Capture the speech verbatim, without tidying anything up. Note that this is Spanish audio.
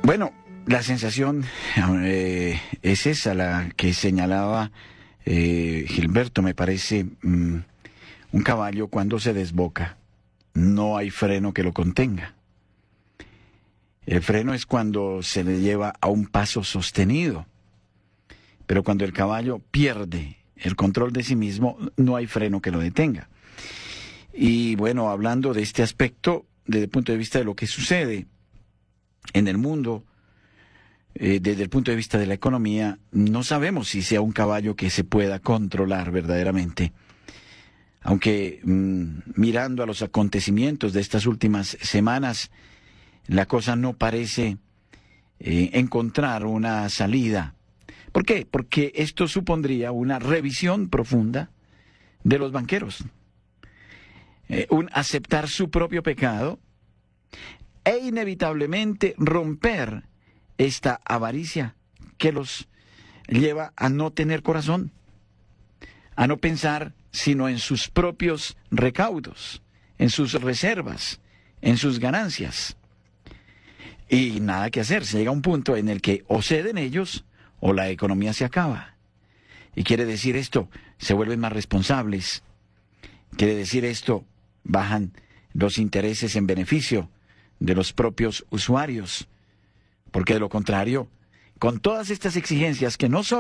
Bueno, la sensación eh, es esa, la que señalaba eh, Gilberto, me parece, mm, un caballo cuando se desboca, no hay freno que lo contenga. El freno es cuando se le lleva a un paso sostenido, pero cuando el caballo pierde el control de sí mismo, no hay freno que lo detenga. Y bueno, hablando de este aspecto, desde el punto de vista de lo que sucede en el mundo, eh, desde el punto de vista de la economía, no sabemos si sea un caballo que se pueda controlar verdaderamente. Aunque mmm, mirando a los acontecimientos de estas últimas semanas, la cosa no parece eh, encontrar una salida. ¿Por qué? Porque esto supondría una revisión profunda de los banqueros. Eh, un aceptar su propio pecado e inevitablemente romper esta avaricia que los lleva a no tener corazón, a no pensar sino en sus propios recaudos, en sus reservas, en sus ganancias. Y nada que hacer, se llega a un punto en el que o ceden ellos o la economía se acaba. Y quiere decir esto, se vuelven más responsables. Quiere decir esto, bajan los intereses en beneficio de los propios usuarios. Porque de lo contrario, con todas estas exigencias que no solo